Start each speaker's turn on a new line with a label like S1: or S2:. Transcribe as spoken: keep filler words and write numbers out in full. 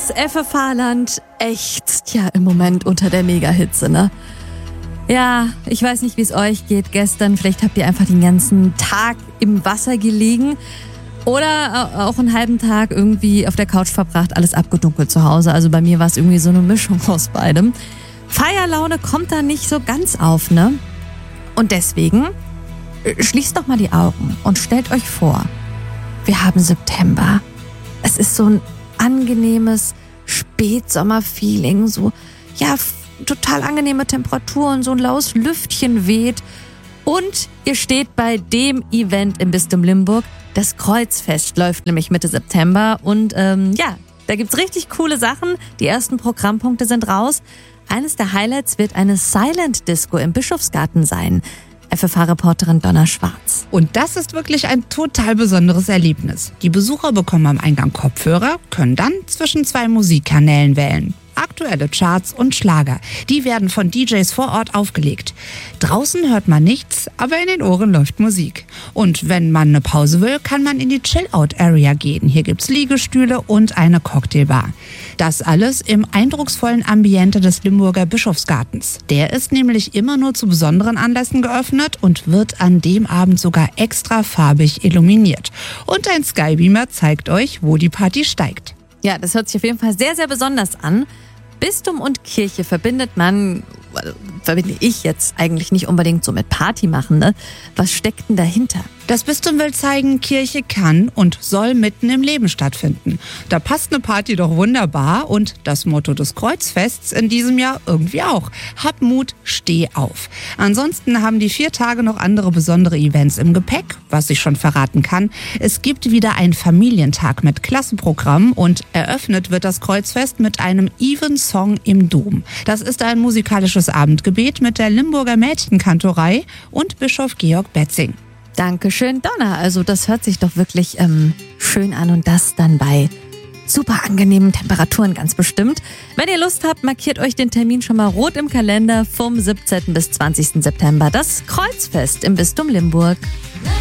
S1: Das F F H-Land ächzt ja im Moment unter der Megahitze, ne? Ja, ich weiß nicht, wie es euch geht gestern. Vielleicht habt ihr einfach den ganzen Tag im Wasser gelegen oder auch einen halben Tag irgendwie auf der Couch verbracht, alles abgedunkelt zu Hause. Also bei mir war es irgendwie so eine Mischung aus beidem. Feierlaune kommt da nicht so ganz auf, ne? Und deswegen schließt doch mal die Augen und stellt euch vor, wir haben September. Es ist so ein angenehmes Spätsommer-Feeling, so, ja, f- total angenehme Temperaturen, so ein laues Lüftchen weht. Und ihr steht bei dem Event im Bistum Limburg. Das Kreuzfest läuft nämlich Mitte September und ähm, ja, da gibt's richtig coole Sachen. Die ersten Programmpunkte sind raus. Eines der Highlights wird eine Silent Disco im Bischofsgarten sein. F F H-Reporterin Donna Schwarz.
S2: Und das ist wirklich ein total besonderes Erlebnis. Die Besucher bekommen am Eingang Kopfhörer, können dann zwischen zwei Musikkanälen wählen. Aktuelle Charts und Schlager. Die werden von D Js vor Ort aufgelegt. Draußen hört man nichts, aber in den Ohren läuft Musik. Und wenn man eine Pause will, kann man in die Chill-Out-Area gehen. Hier gibt's Liegestühle und eine Cocktailbar. Das alles im eindrucksvollen Ambiente des Limburger Bischofsgartens. Der ist nämlich immer nur zu besonderen Anlässen geöffnet und wird an dem Abend sogar extra farbig illuminiert. Und ein Skybeamer zeigt euch, wo die Party steigt.
S1: Ja, das hört sich auf jeden Fall sehr, sehr besonders an. Bistum und Kirche verbindet man, also verbinde ich jetzt eigentlich nicht unbedingt so mit Party machen, ne? Was steckt denn dahinter?
S2: Das Bistum will zeigen, Kirche kann und soll mitten im Leben stattfinden. Da passt eine Party doch wunderbar und das Motto des Kreuzfests in diesem Jahr irgendwie auch. Hab Mut, steh auf. Ansonsten haben die vier Tage noch andere besondere Events im Gepäck, was ich schon verraten kann. Es gibt wieder einen Familientag mit Klassenprogramm und eröffnet wird das Kreuzfest mit einem Evensong im Dom. Das ist ein musikalisches Abendgebet mit der Limburger Mädchenkantorei und Bischof Georg Betzing.
S1: Dankeschön, Donna. Also das hört sich doch wirklich ähm, schön an und das dann bei super angenehmen Temperaturen ganz bestimmt. Wenn ihr Lust habt, markiert euch den Termin schon mal rot im Kalender vom siebzehnten bis zwanzigsten September. Das Kreuzfest im Bistum Limburg.